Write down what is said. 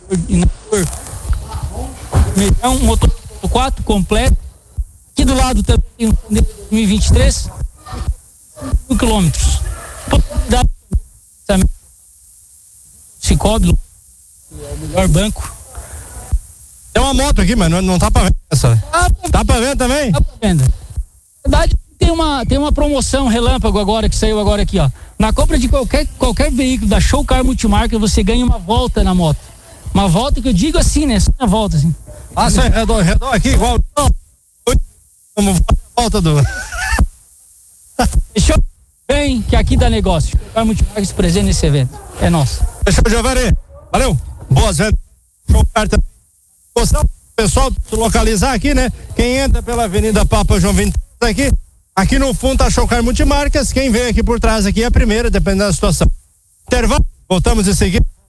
É um motor 4 completo. Aqui do lado também tem um 2023, 1 quilômetros. Cicobi, é o melhor banco. Tem uma moto aqui, mas não tá pra venda essa. Tá pra venda também? Tá pra venda. Na verdade, tem uma promoção relâmpago agora, que saiu agora aqui, ó. Na compra de qualquer veículo da Show Car Multimarca, você ganha uma volta na moto. Uma volta que eu digo assim, né? Só uma volta, assim. Só redor aqui, igual. Vamos volta do. Fechou? Bem, que aqui dá negócio. Show Car Multimarca se presente nesse evento. É nosso. Fechou, Giovanni. Valeu. Boas vendas. Show Car também. Gostar do pessoal se localizar aqui, né? Quem entra pela Avenida Papa João 23 aqui no fundo tá Show Car Multimarcas. Quem vem aqui por trás aqui é a primeira, dependendo da situação. Intervalo, voltamos em seguida.